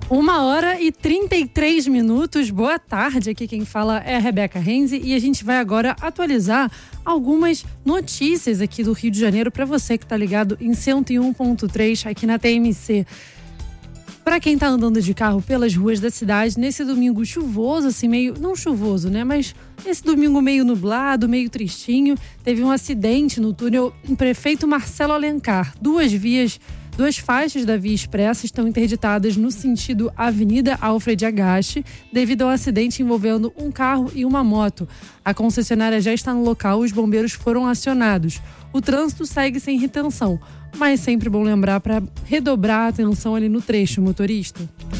1h33. Boa tarde, aqui quem fala é a Rebeca Renzi e a gente vai agora atualizar algumas notícias aqui do Rio de Janeiro para você que tá ligado em 101.3 aqui na TMC. Para quem tá andando de carro pelas ruas da cidade, nesse domingo chuvoso, assim, meio, não chuvoso, né? Mas esse domingo meio nublado, meio tristinho, teve um acidente no túnel Prefeito Marcelo Alencar. Duas faixas da via expressa estão interditadas no sentido Avenida Alfred Agache devido ao acidente envolvendo um carro e uma moto. A concessionária já está no local, os bombeiros foram acionados. O trânsito segue sem retenção, mas sempre bom lembrar para redobrar a atenção ali no trecho, motorista.